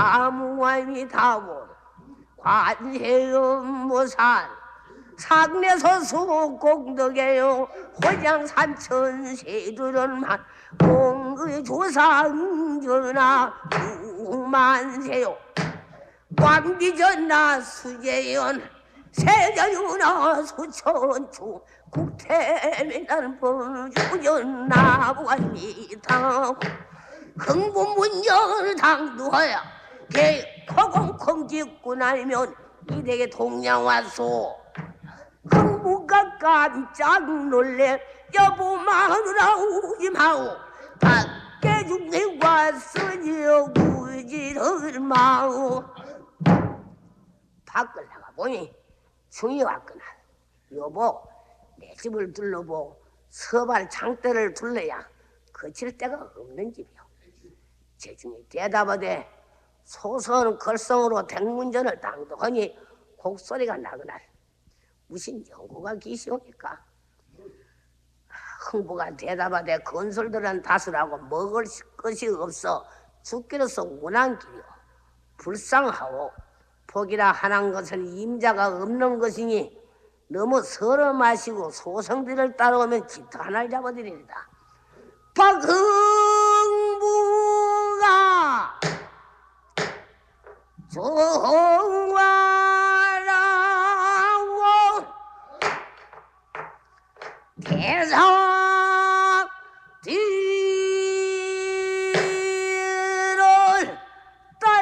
나무와미다고 관세음모산 상례소수 공덕에요 호장산천 세두련만 공의 조상전하 우만세요 왕비전나 수재연 세자유나 수천추 국태민한 범주연나 완미다 흥분문열 당두하야 개코공콩짓고 나면 이댁에 동양 왔소 흥부가 깜짝 놀래 여보 마누라 우김하오 밖에 중에 왔으니 우지를 마오 밖을 나가보니 중이 왔구나. 여보 내 집을 둘러보고 서발 창대를 둘러야 거칠 데가 없는 집이요. 재중이 대답하되 소선 걸성으로 백문전을 당도하니 곡소리가 나거날 무슨 연구가 기시오니까. 흥부가 대답하되 건설들은 다수라고 먹을 것이 없어 죽기로서 운한길이요 불쌍하오. 복이라 하는 것은 임자가 없는 것이니 너무 서러 마시고 소성들을 따라오면 집도 하나를 잡아드립니다. 박흥부가 정화라고 대사